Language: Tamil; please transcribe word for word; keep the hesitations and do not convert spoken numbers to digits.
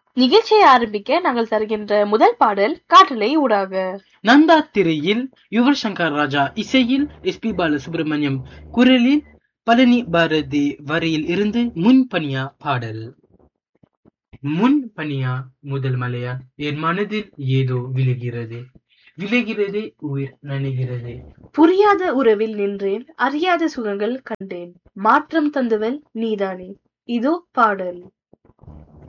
நிகழ்ச்சியை ஆரம்பிக்க நாங்கள் தருகின்ற முதல் பாடல் காற்றலை ஊடாக. நந்தா திரையில் யுவர் சங்கர் ராஜா இசையில் எஸ் பி பாலசுப்ரமணியம் குரலில் பழனி பாரதி வரியில் இருந்து முன்பனியா பாடல். முன் பனியா முதல் மலையா என் மனதில் ஏதோ விழுகிறது, விழுகிறதே உயிர் நனைகிறது. புரியாத உறவில் நின்றேன், அறியாத சுகங்கள் கண்டேன், மாற்றம் தந்தவள் நீதானே. இதோ பாடல்.